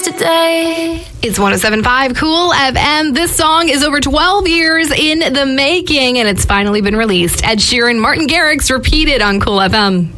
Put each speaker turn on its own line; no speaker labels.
yesterday.
It's 107.5 Cool FM. This song is over 12 years in the making, and it's finally been released. Ed Sheeran, Martin Garrix, Repeated on Cool FM.